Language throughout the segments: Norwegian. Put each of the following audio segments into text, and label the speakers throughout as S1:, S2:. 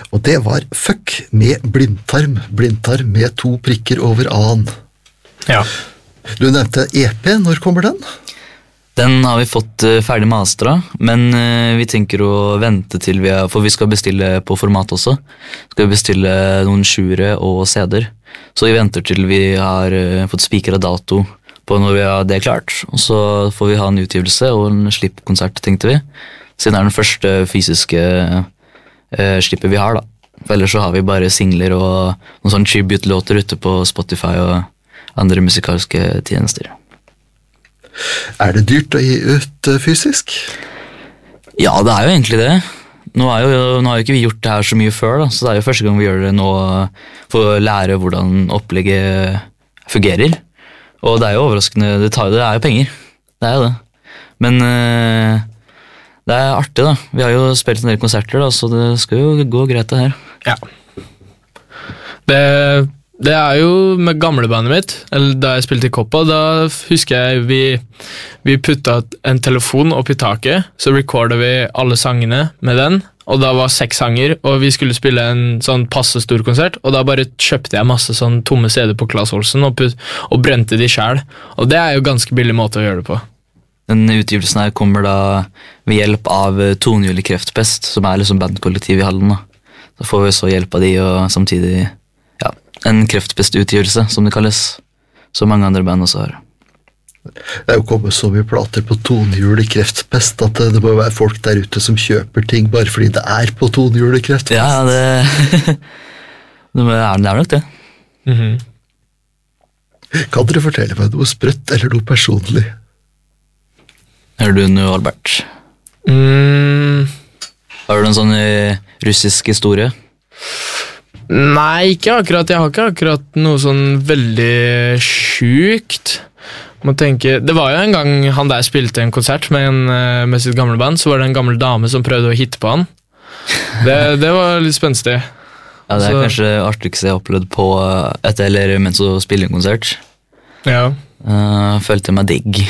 S1: Og det var Fuck med blindtarm. Blindtarm med 2 prikker over A-en.
S2: Ja.
S1: Du nevnte EP, når kommer den?
S3: Den har vi fått ferdig mastra, men vi tenker å vente til for vi skal bestille på format også. Skal vi bestille noen 7-ere og CD-er. Så vi venter til vi har fått spikret dato på når vi har det klart. Og så får vi ha en utgivelse og en slippkonsert, tenkte vi. Siden det er den første fysiske slippet vi har da. For ellers så har vi bare singler og noen sånne tribute-låter ute på Spotify og andre musikalske tjenester.
S1: Er det dyrt å gi ut fysisk?
S3: Ja, det er jo egentlig det. Nå har jo ikke vi gjort det her så mye før, da, så det er jo første gang vi gjør det nå for å lære hvordan opplegget fungerer. Og det er jo overraskende, det er jo penger. Det er jo det. Men det er artig da. Vi har jo spilt en del konserter da, så det skal jo gå greit det her.
S2: Ja. Det er jo med gamlebandet mitt, eller da jeg spilte i Koppa, da husker jeg vi puttet en telefon opp i taket, så recordet vi alle sangene med den, og da var 6 sanger, og vi skulle spille en sånn passe stor konsert, og da bare kjøpte jeg masse sånn tomme CD på Claes Olsen og brente de selv, og det er jo ganske billig måte å gjøre det på.
S3: Den utgivelsen her kommer da ved hjelp av Tonhjul i Kreftpest, som er liksom bandkollektiv i Hallen da. Så får vi så hjelp av de, og samtidig en kreftpestutgivelse, som det kalles, som mange andre band også har.
S1: Det er jo kommet så mye plater på Tonhjul i Kreftpest at det må være folk der ute som kjøper ting bare fordi det er på Tonhjul i Kreftpest.
S3: Ja, det er nok det.
S2: Mhm.
S1: Kan dere fortelle meg noe sprøtt eller noe personlig?
S3: Er du noe, Albert? Har du en sånn russisk historie?
S2: Nei, ikke akkurat. Jeg har ikke akkurat noe sånn veldig sjukt. Må tenke, det var jo en gang han der spilte en konsert med sitt gamle band, så var det en gammel dame som prøvde å hitte på han. Det var litt spenstig.
S3: Ja, det er kanskje det artigste jeg har opplevd på etter eller mens å spille en konsert.
S2: Ja.
S3: Følte meg digg.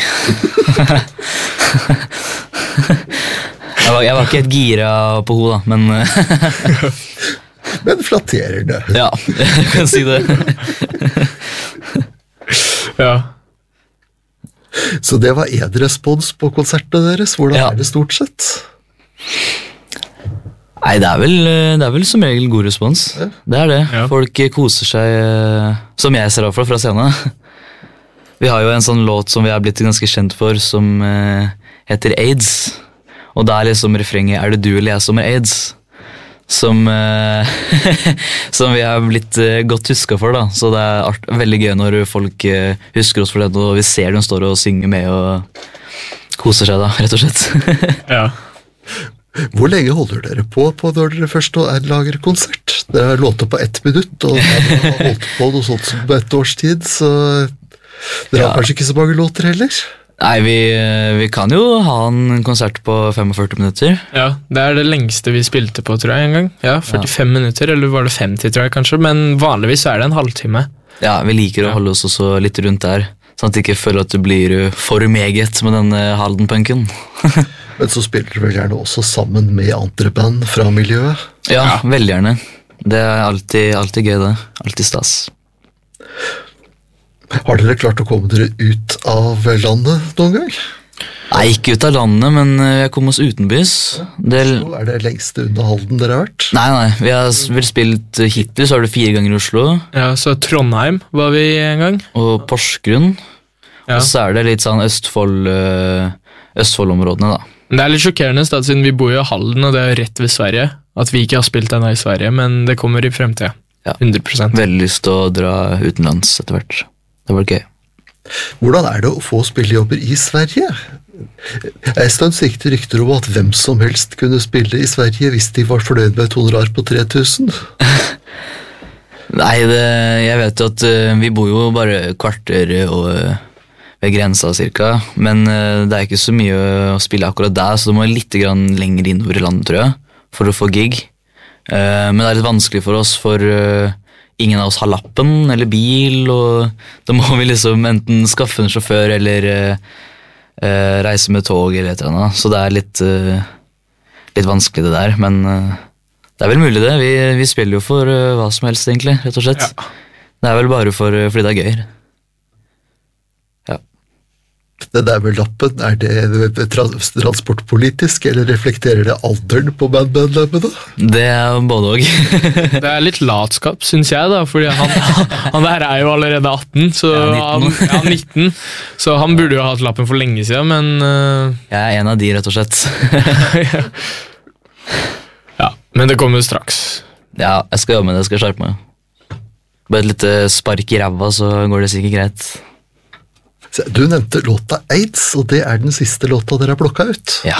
S3: Jeg var ikke helt gira på henne da, men...
S1: Men flatterende.
S3: Ja, jeg kan si det.
S2: Ja.
S1: Så det var en respons på konsertene deres. Hvordan er det stort sett?
S3: Nei, det er vel som regel god respons. Ja. Det er det. Ja. Folk koser seg, som jeg ser av fra scenen. Vi har jo en sånn låt som vi har blitt ganske kjent for, som heter AIDS. Og da er liksom refrenget, er det du eller jeg som er AIDS? Som vi har blitt godt husket for da. Så det er veldig gøy når folk husker oss for det, og vi ser dem står og synger med og koser seg da, rett og slett.
S2: Ja.
S1: Hvor lenge holder dere på når dere først lager konsert? Dere har låtet på 1 minutt, og dere har holdt på noe sånt som 1 års tid, så dere har kanskje ikke så mange låter heller?
S3: Nei, vi kan jo ha en konsert på 45 minutter.
S2: Ja, det er det lengste vi spilte på, tror jeg, en gang. Ja, 45 minutter, eller var det 50, tror jeg kanskje, men vanligvis er det en halvtime.
S3: Ja, vi liker å holde oss også litt rundt der, sånn at du ikke føler at du blir for meget med denne Halden-punken.
S1: Men så spiller dere vel gjerne også sammen med andre band fra miljøet?
S3: Ja, veldig gjerne. Det er alltid gøy det, alltid stas.
S1: Har dere klart å komme dere ut av landet noen gang?
S3: Nei, ikke ut av landet, men jeg kom oss utenbys.
S1: Er det lengste unna Halden dere har vært?
S3: Nei, vi har vel spilt hittil, så har det 4 ganger i Oslo.
S2: Ja, så Trondheim var vi en gang.
S3: Og Porsgrunn. Ja. Og så er det litt sånn Østfold-områdene da.
S2: Det er litt sjokkerende, siden vi bor i Halden, og det er rett ved Sverige. At vi ikke har spilt ennå i Sverige, men det kommer i fremtiden. Ja. 100%.
S3: Veldig lyst til å dra utenlands etter hvert. Det var gøy.
S1: Hvordan er det å få spillejobber i Sverige? En stund gikk det rykter om at hvem som helst kunne spille i Sverige hvis de var fornøyd med et honorar på 3000.
S3: Nei, jeg vet jo at vi bor jo bare kvarter ved grensa cirka, men det er ikke så mye å spille akkurat der, så du må litt lenger innover i landet, tror jeg, for å få gig. Men det er litt vanskelig for oss, for ingen av oss har lappen eller bil, og da må vi liksom enten skaffe en sjåfør eller reise med tog eller et eller annet, så det er litt vanskelig det der, men Det er vel mulig det. Vi spiller jo for hva som helst, egentlig, rett og slett.
S2: Ja.
S3: Det er vel bare fordi det er gøy. Ja.
S1: Det der med lappen, er det transportpolitisk, eller reflekterer det alderen på bandmedlemmene?
S3: Det er både og.
S2: Det er litt latskap, synes jeg, da, fordi han der er jo allerede 18, så
S3: Ja, 19.
S2: han 19, så han burde jo ha hatt lappen for lenge siden, men
S3: Jeg er en av de, rett og slett.
S2: ja, men det kommer jo straks.
S3: Ja, jeg skal jobbe med det, jeg skal skjerpe meg. Bare et lite spark i ræva, så går det sikkert greit.
S1: Du nevnte låta AIDS, og det er den siste låta dere har plukket ut.
S3: Ja.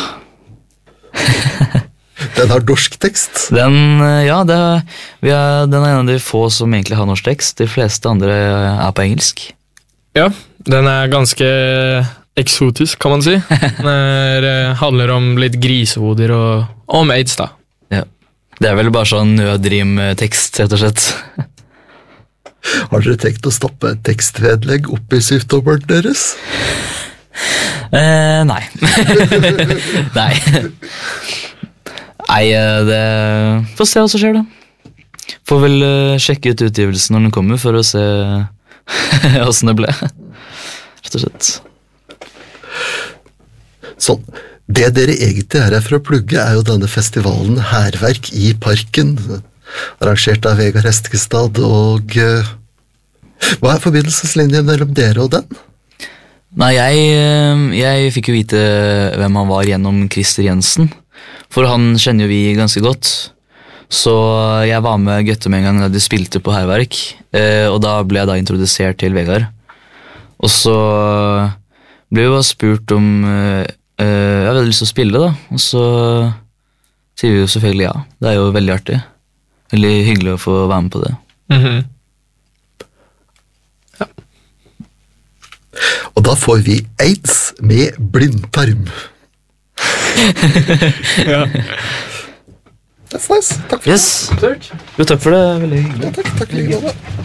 S1: Den har norsk tekst.
S3: Den er en av de få som egentlig har norsk tekst. De fleste andre er på engelsk.
S2: Ja, den er ganske eksotisk, kan man si. Den handler om litt grisehoder og om AIDS, da.
S3: Ja. Det er vel bare sånn nødrim-tekst, rett og slett.
S1: Har dere tenkt å stoppe et tekstvedlegg oppi syvtommeren deres?
S3: Nei. Nei. Nei, det får se hva som skjer da. Får vel sjekke ut utgivelsen når den kommer for å se hvordan det ble. Rett og slett.
S1: Sånn. Det dere egentlig er her for å plugge er jo denne festivalen Hærverk i Parken, arrangert av Vegard Hestgestad, og hva er forbindelseslinjen mellom dere og den?
S3: Nei, jeg fikk jo vite hvem han var gjennom Christer Jensen, for han kjenner jo vi ganske godt. Så jeg var med Gøtte med en gang da de spilte på Hærverk, og da ble jeg da introdusert til Vegard. Og så ble vi bare spurt om jeg hadde lyst til å spille da, og så sier vi jo selvfølgelig ja. Det er jo veldig artig. Veldig hyggelig å få være med på det.
S2: Mhm. Ja.
S1: Og da får vi AIDS med blindtarm.
S2: Ja.
S1: That's nice. Takk for
S3: Yes. Jo, takk for det. Veldig hyggelig.
S1: det. Takk like måte.